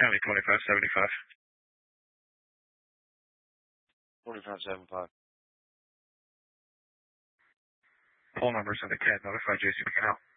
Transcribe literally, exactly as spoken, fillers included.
County twenty-five seventy-five. twenty-five seventy-five. Poll numbers in the cat. Notify J C we can help.